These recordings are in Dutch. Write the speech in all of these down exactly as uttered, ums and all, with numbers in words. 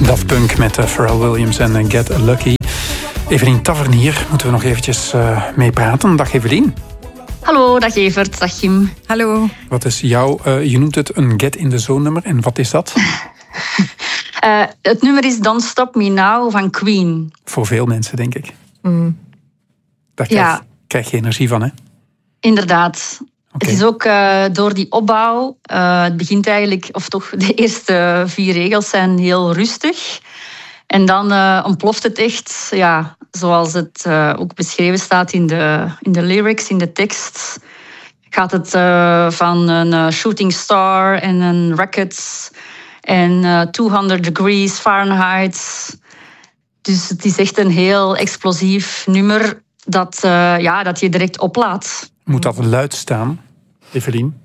Daft Punk met uh, Pharrell Williams en uh, Get Lucky. Evelien Tavernier moeten we nog eventjes uh, mee praten. Dag Evelien. Hallo, dag Evert, dag Kim. Hallo. Wat is jouw, uh, je noemt het een Get in the Zone nummer en wat is dat? uh, het nummer is Don't Stop Me Now van Queen. Voor veel mensen, denk ik. Mm. Daar krijg, ja. krijg je energie van, hè? Inderdaad. Okay. Het is ook uh, door die opbouw, uh, het begint eigenlijk, of toch de eerste vier regels zijn heel rustig. En dan uh, ontploft het echt, ja, zoals het uh, ook beschreven staat in de, in de lyrics, in de tekst. Gaat het uh, van een uh, shooting star en een rocket en uh, tweehonderd degrees Fahrenheit. Dus het is echt een heel explosief nummer dat, uh, ja, dat je direct oplaat. Moet dat luid staan, Evelien?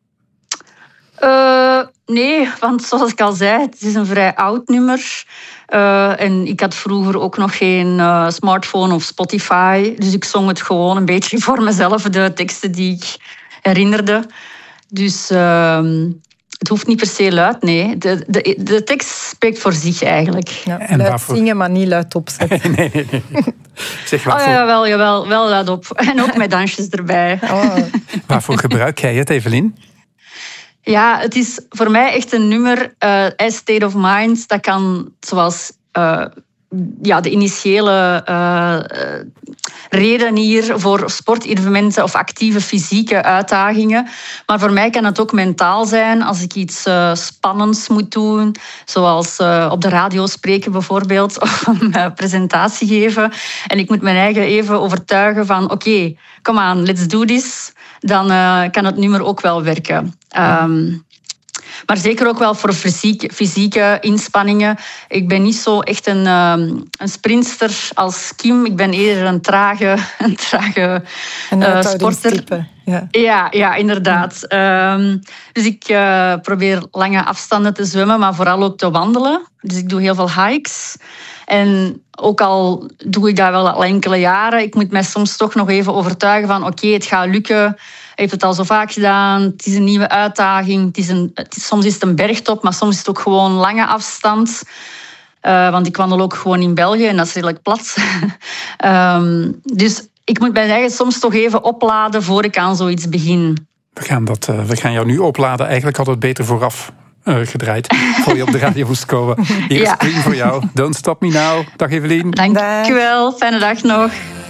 Uh, nee, want zoals ik al zei, het is een vrij oud nummer. Uh, en ik had vroeger ook nog geen uh, smartphone of Spotify. Dus ik zong het gewoon een beetje voor mezelf, de teksten die ik herinnerde. Dus uh, het hoeft niet per se luid, nee. De, de, de tekst spreekt voor zich eigenlijk. Ja, en luid waarvoor... zingen, maar niet luid opzetten. nee, nee, nee. Zeg, waarvoor... Oh, jawel, jawel, wel luid op. En ook met dansjes erbij. Oh. Waarvoor gebruik jij het, Evelien? Ja, het is voor mij echt een nummer, uh, State of Mind. Dat kan zoals uh, ja, de initiële uh, reden hier voor sportevenementen of actieve fysieke uitdagingen. Maar voor mij kan het ook mentaal zijn als ik iets uh, spannends moet doen. Zoals uh, op de radio spreken bijvoorbeeld, of een uh, presentatie geven. En ik moet mijn eigen even overtuigen van oké, okay, come on, let's do this. Dan uh, kan het nummer ook wel werken. Um, maar zeker ook wel voor fysieke, fysieke inspanningen. Ik ben niet zo echt een, um, een sprinter als Kim. Ik ben eerder een trage, een trage uh, sporter. Ja. Ja, ja, inderdaad. Um, dus ik uh, probeer lange afstanden te zwemmen, maar vooral ook te wandelen. Dus ik doe heel veel hikes. En ook al doe ik dat wel al enkele jaren, ik moet mij soms toch nog even overtuigen van oké, okay, het gaat lukken. Ik heb het al zo vaak gedaan. Het is een nieuwe uitdaging. Het is een, het is, soms is het een bergtop, maar soms is het ook gewoon lange afstand. Uh, want ik wandel ook gewoon in België en dat is redelijk plat. um, dus ik moet mij eigen soms toch even opladen voor ik aan zoiets begin. We gaan, dat, uh, we gaan jou nu opladen. Eigenlijk had het beter vooraf uh, gedraaid. Voor je op de radio moest komen. Hier is ja. Queen voor jou. Don't Stop Me Now. Dag Evelien. Dank je wel. Fijne dag nog.